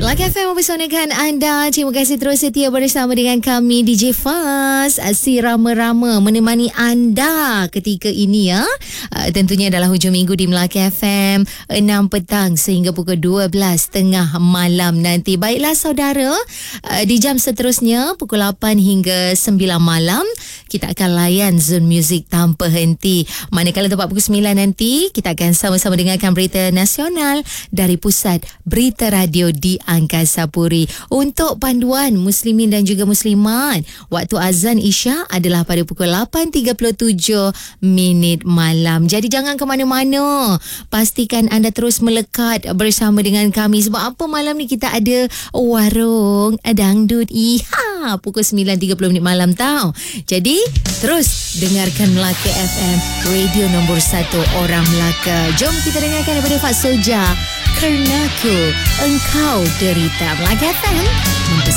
Melaka FM mempersonakkan anda. Terima kasih terus setia bersama dengan kami DJ Faz, si rama-rama menemani anda ketika ini ya. Tentunya adalah hujung minggu di Melaka FM 6 petang sehingga pukul 12.30 malam nanti. Baiklah saudara, di jam seterusnya pukul 8 hingga 9 malam kita akan layan Zone Music tanpa henti. Manakala tepat pukul 9 nanti kita akan sama-sama dengarkan berita nasional dari Pusat Berita Radio di Angkasa Puri. Untuk panduan muslimin dan juga muslimat, waktu azan Isya adalah pada pukul 8.37 malam. Jadi jangan ke mana-mana. Pastikan anda terus melekat bersama dengan kami. Sebab apa malam ni kita ada warung dangdut pukul 9.30 malam tau. Jadi terus dengarkan Melaka FM, radio nombor 1 orang Melaka. Jom kita dengarkan daripada Fat Soja, Karenaku Engkau Derita. Melaka FM